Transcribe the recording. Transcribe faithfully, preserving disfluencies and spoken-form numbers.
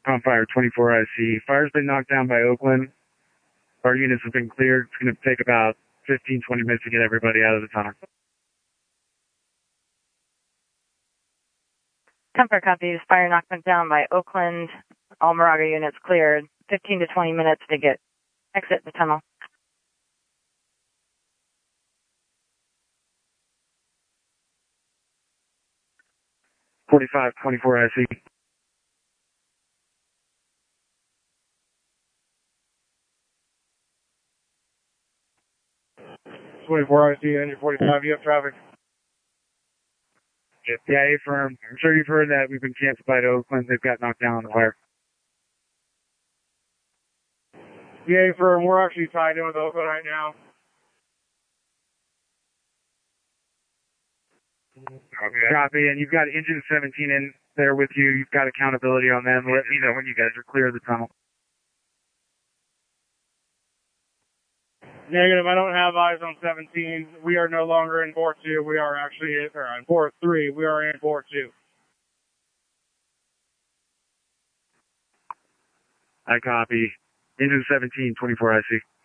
On fire, twenty-four I C. Fire's been knocked down by Oakland. Our units have been cleared. It's going to take about fifteen, twenty minutes to get everybody out of the tunnel. Comfort copies. Fire knocked down by Oakland. All Moraga units cleared. fifteen to twenty minutes to get exit the tunnel. forty-five, twenty-four I C. twenty-four I C, and your forty-five, you have traffic. Yeah, A firm. I'm sure you've heard that we've been canceled by the Oakland. They've got knocked down on the fire. Yeah, A firm, we're actually tied in with Oakland right now. Okay. Copy, and you've got engine seventeen in there with you. You've got accountability on them. Let me know when you guys are clear of the tunnel. Negative, I don't have eyes on seventeen. We are no longer in four two. We are actually in, or in four three. We are in four two. I copy. Engine seventeen, twenty-four I C.